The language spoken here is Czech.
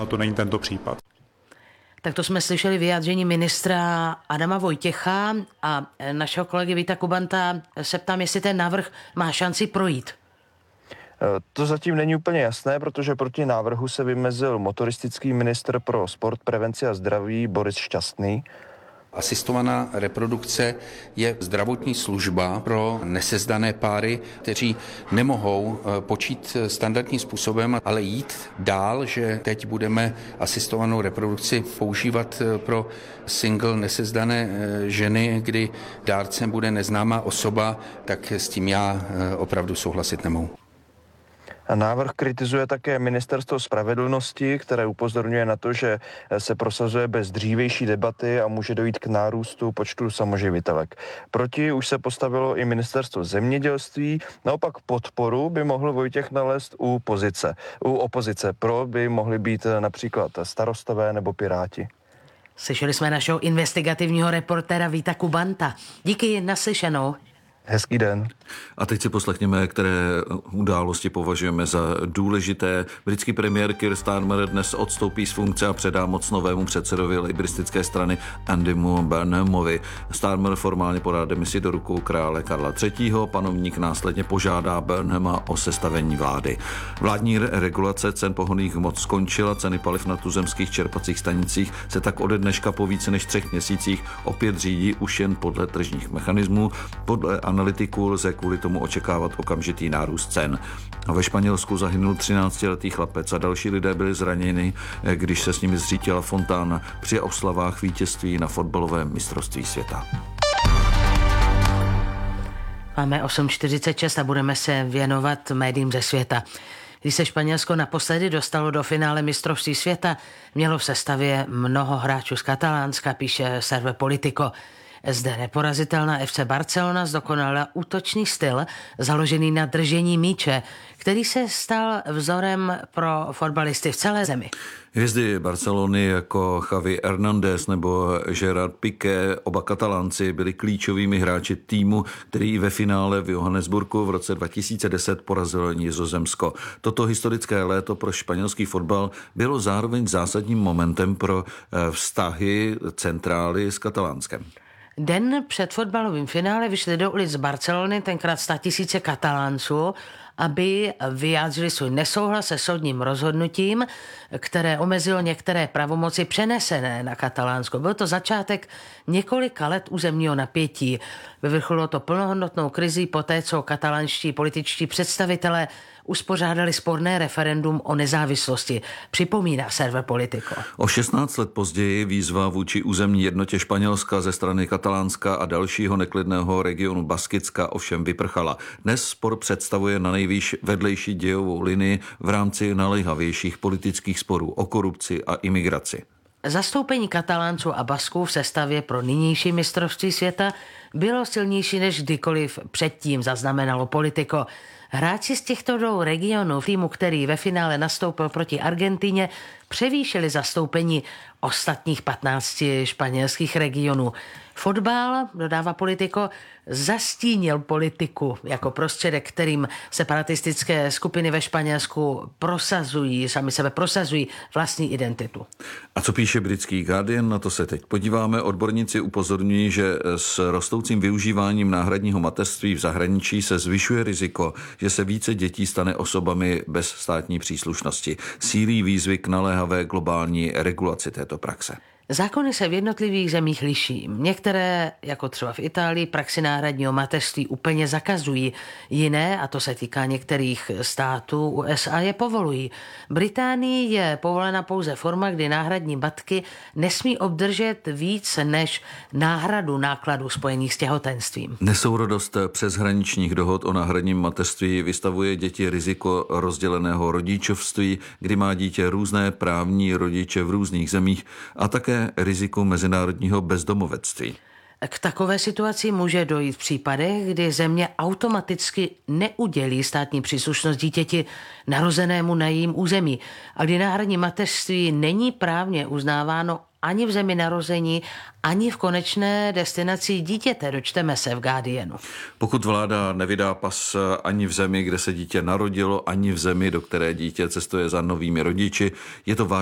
No to není tento případ. Tak to jsme slyšeli vyjádření ministra Adama Vojtěcha a našeho kolegy Víta Kubanta se ptám, jestli ten návrh má šanci projít. To zatím není úplně jasné, protože proti návrhu se vymezil motoristický ministr pro sport, prevenci a zdraví Boris Šťastný. Asistovaná reprodukce je zdravotní služba pro nesezdané páry, kteří nemohou počít standardním způsobem, ale jít dál, že teď budeme asistovanou reprodukci používat pro single nesezdané ženy, kdy dárcem bude neznámá osoba, tak s tím já opravdu souhlasit nemohu. Návrh kritizuje také Ministerstvo spravedlnosti, které upozorňuje na to, že se prosazuje bez dřívější debaty a může dojít k nárůstu počtu samoživitelek. Proti už se postavilo i Ministerstvo zemědělství, naopak podporu by mohl Vojtěch nalézt u opozice. Pro by mohli být například Starostové nebo Piráti. Slyšeli jsme našeho investigativního reportéra Víta Kubanta. Díky, naslyšenou. Hezký den. A teď si poslechněme, které události považujeme za důležité. Britský premiér Keir Starmer dnes odstoupí z funkce a předá moc novému předsedovi laboristické strany Andymu Burnhamovi. Starmer formálně podá demisi do rukou krále Karla III. Panovník následně požádá Burnhama o sestavení vlády. Vládní regulace cen pohonných hmot skončila, ceny paliv na tuzemských čerpacích stanicích se tak ode dneška po více než 3 měsících opět řídí už jen podle tržních mechanismů. Podle analytiků lze kvůli tomu očekávat okamžitý nárůst cen. Ve Španělsku zahynul 13letý chlapec a další lidé byli zraněni, když se s nimi zřítila fontána při oslavách vítězství na fotbalovém mistrovství světa. Máme 8:46 a budeme se věnovat médiím ze světa. Když se Španělsko naposledy dostalo do finále mistrovství světa, mělo v sestavě mnoho hráčů z Katalánska, píše server Politico. Zde neporazitelná FC Barcelona zdokonala útočný styl založený na držení míče, který se stal vzorem pro fotbalisty v celé zemi. Hvězdy Barcelony jako Xavi Hernández nebo Gerard Piqué, oba Katalánci, byli klíčovými hráči týmu, který ve finále v Johannesburgu v roce 2010 porazil Nizozemsko. Toto historické léto pro španělský fotbal bylo zároveň zásadním momentem pro vztahy centrály s Katalánskem. Den před fotbalovým finále vyšli do ulic Barcelony tenkrát 100 000 Katalánců, aby vyjádřili svůj nesouhlas se soudním rozhodnutím, které omezilo některé pravomoci přenesené na Katalánsko. Byl to začátek několika let územního napětí. Vyvrcholilo to plnohodnotnou krizi poté, co katalánští političtí představitelé uspořádali sporné referendum o nezávislosti, připomíná server Politico. O 16 let později výzva vůči územní jednotě Španělska ze strany Katalánska a dalšího neklidného regionu Baskicka ovšem vyprchala. Dnes spor představuje na nejvýš vedlejší dějovou linii v rámci naléhavějších politických sporů o korupci a imigraci. Zastoupení Katalánců a Basků v sestavě pro nynější mistrovství světa bylo silnější než kdykoliv předtím, zaznamenalo Politico. Hráči z těchto 2 regionů, týmu, který ve finále nastoupil proti Argentině, převýšili zastoupení ostatních 15 španělských regionů. Fotbal, dodává Politico, zastínil politiku jako prostředek, kterým separatistické skupiny ve Španělsku sami sebe prosazují vlastní identitu. A co píše britský Guardian, na to se teď podíváme. Odborníci upozorňují, že s rostoucím využíváním náhradního mateřství v zahraničí se zvyšuje riziko, že se více dětí stane osobami bez státní příslušnosti. Sílí výzvy k naléhavé globální regulaci této praxe. Zákony se v jednotlivých zemích liší. Některé, jako třeba v Itálii, praxi náhradního mateřství úplně zakazují. Jiné, a to se týká některých států, USA je povolují. Británii je povolena pouze forma, kdy náhradní matky nesmí obdržet víc než náhradu nákladů spojených s těhotenstvím. Nesourodost přeshraničních dohod o náhradním mateřství vystavuje děti riziko rozděleného rodičovství, kdy má dítě různé právní rodiče v různých zemích, a také riziko mezinárodního bezdomovectví. K takové situaci může dojít v případech, kdy země automaticky neudělí státní příslušnost dítěti narozenému na jejím území a kdy náhradní mateřství není právně uznáváno ani v zemi narození, ani v konečné destinaci dítěte, dočteme se v Guardianu. Pokud vláda nevydá pas ani v zemi, kde se dítě narodilo, ani v zemi, do které dítě cestuje za novými rodiči, je to